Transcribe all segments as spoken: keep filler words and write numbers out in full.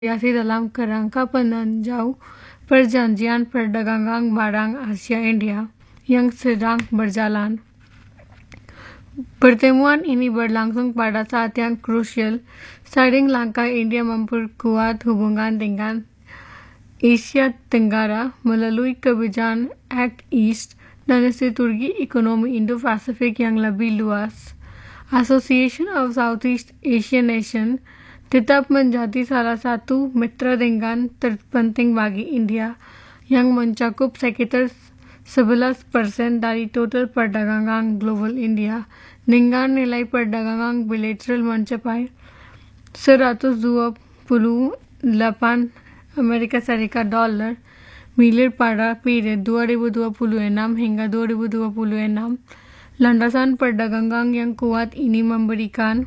Yasi dalam kerangka penunjau perjanjian perdagangan barang Asia India yang sedang berjalan. Pertemuan ini berlangsung pada saat yang krusial, seiring langkah India memperkuat hubungan dengan Asia Tenggara melalui kebijakan Act East dan strategi ekonomi Indo-Pasifik yang lebih luas. Association of Southeast Asian Nations tetap menjadi salah satu mitra dagang terpenting bagi India yang mencakup sekitar sebelas persen dari total perdagangan global India dengan nilai perdagangan bilateral mencapai seratus dua puluh delapan Amerika Serikat dolar miliar pada periode dua ribu dua puluh enam hingga dua ribu dua puluh enam. Landasan perdagangan yang kuat ini memberikan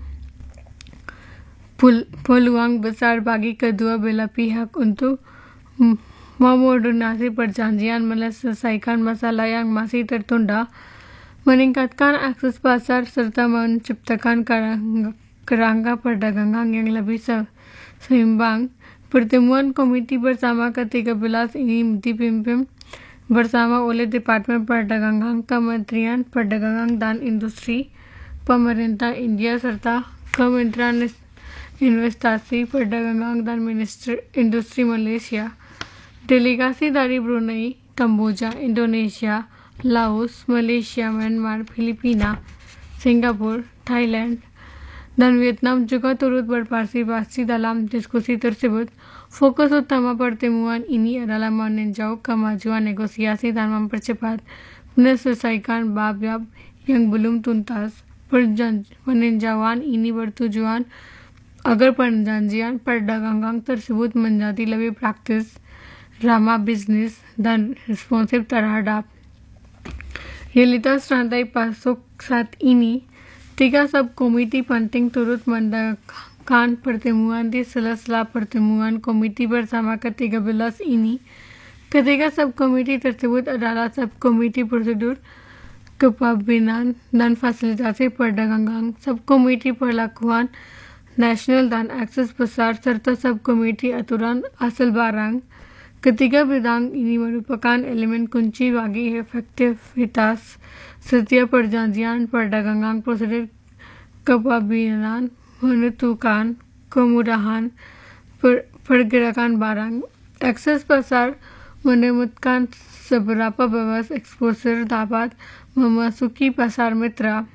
peluang besar bagi kedua belah pihak untuk memodernisasi perjanjian, menyelesaikan masalah yang masih tertunda, meningkatkan akses pasar, serta menciptakan kerangka perdagangan yang lebih seimbang. Pertemuan Komiti Bersama ke tiga belas ini dipimpin bersama oleh Departemen Perdagangan, Kementerian Perdagangan dan Industri, Pemerintah India, serta Kementerian Investasi, Perdagangan dan Industri Malaysia. Delegasi dari Brunei, Kamboja, Indonesia, Laos, Malaysia, Myanmar, Filipina, Singapura, Thailand, dan Vietnam juga turut berpartisipasi dalam diskusi tersebut. Fokus utama pertemuan ini adalah meninjau kemajuan negosiasi dan mempercepat menyelesaikan bab-bab yang belum tuntas. Peninjauan ini bertujuan agar perjanjian perdagangan tersebut menjadi lebih praktis, ramah bisnis, dan responsif terhadap realitas rantai pasok saat ini. Tiga subkomiti penting turut mendapatkan pertemuan di sela-sela pertemuan Komiti Bersama ke tiga belas ini. Ketiga subkomiti tersebut adalah Subkomiti Prosedur Kepemimpinan dan Fasilitasi Perdagangan, Subkomiti Perlakuan Nasional dan Akses Pasar, serta Subkomiti Aturan Asal Barang. Ketiga bidang ini merupakan elemen kunci bagi efektivitas setiap perjanjian perdagangan. Prosedur kepemimpinan menentukan kemudahan per pergerakan barang. Akses pasar menemukan seberapa bebas eksportir dapat memasuki pasar mitra.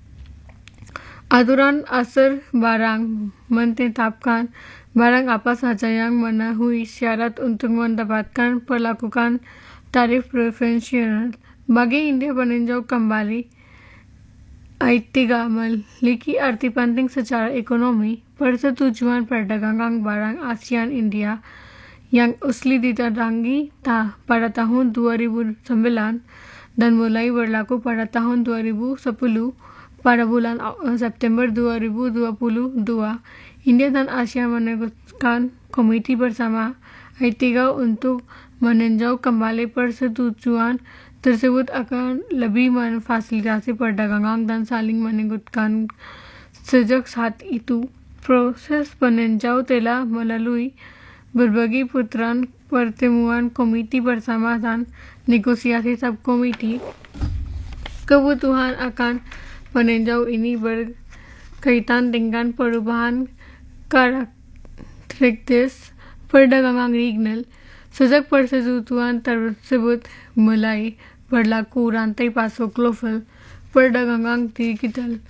Aturan asal barang menetapkan barang apa saja yang memenuhi syarat untuk mendapatkan perlakuan tarif preferensial. Bagi India, peninjau kembali I tiga memiliki arti penting secara ekonomi. Persetujuan perdagangan barang ASEAN India yang asli ditandatangani pada tahun dua ribu sembilan dan mulai berlaku pada tahun dua ribu sepuluh. Pada bulan September dua ribu dua puluh dua, India dan Asia menegakkan Komiti Bersama I tiga untuk meninjau kembali. Persetujuan tersebut akan lebih memfasilitasi perdagangan dan saling menguntungkan. Sejak saat itu, proses peninjau telah melalui berbagai putaran pertemuan Komiti Bersama dan negosiasi subkomiti. Kebutuhan akan peninjau ini berkaitan dengan perubahan karakteristik perdagangan regional. Sejak persetujuan tersebut mulai berlaku, rantai pasok global, perdagangan digital,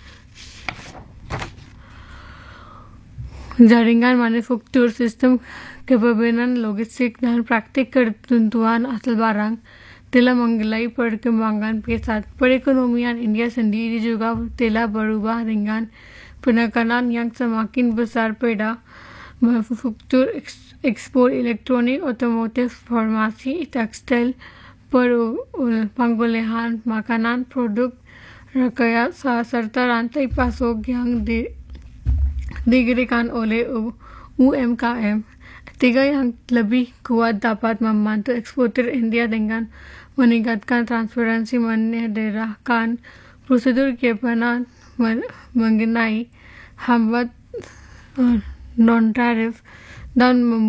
jaringan manufaktur, sistem kepemimpinan logistik, dan praktik ketentuan asal barang telah mengalami perkembangan pesat. Perekonomian India sendiri juga telah berubah dengan penekanan yang semakin besar pada manufaktur, ekspor, elektronik, otomotif, farmasi, tekstil, pengolahan makanan, produk rekayasa, serta rantai pasok yang digerakkan oleh U M K M. Tiga yang lebih kuat dapat membantu eksportir India dengan meningkatkan transparansi, menyederhanakan prosedur kepanan mengenai hambat non-tarif dan